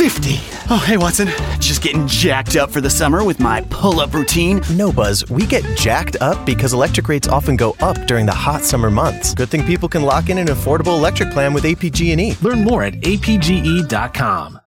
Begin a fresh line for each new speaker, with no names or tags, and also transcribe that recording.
nifty. Oh, hey, Watson. Just getting jacked up for the summer with my pull-up routine.
No, Buzz, we get jacked up because electric rates often go up during the hot summer months. Good thing people can lock in an affordable electric plan with APG&E.
Learn more at apge.com.